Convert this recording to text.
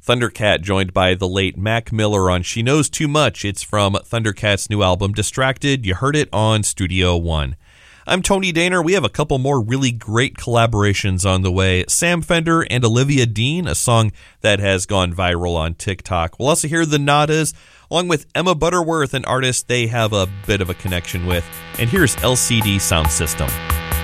Thundercat joined by the late Mac Miller on She Knows Too Much. It's from Thundercat's new album, Distracted. You heard it on Studio One. I'm Tony Daner. We have a couple more really great collaborations on the way. Sam Fender and Olivia Dean, a song that has gone viral on TikTok. We'll also hear the Nadas, along with Emma Butterworth, an artist they have a bit of a connection with. And here's LCD Sound System.